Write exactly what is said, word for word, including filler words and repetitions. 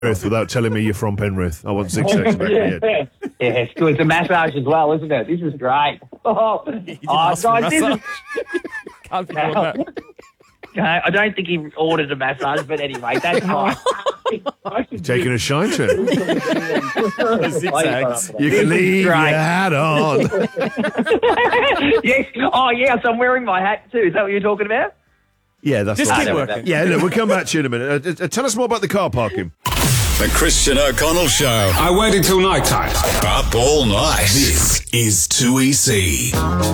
Penrith without telling me you're from Penrith. I wasn't six seconds back yeah, in the head. yeah, it's good. It's a massage as well, isn't it? This is great. Oh, oh guys, this is... Can't be doing that. Okay, I don't think he ordered a massage, but anyway, that's fine. You're taking a shine to it. Zigzags. You can leave your great. hat on. Yes. Oh, yes, I'm wearing my hat too. Is that what you're talking about? Yeah, that's Just right. keep no, working. Yeah, look, we'll come back to you in a minute. Uh, uh, tell us more about the car parking. The Christian O'Connell Show. I waited till night time. Up all night. This is two E C.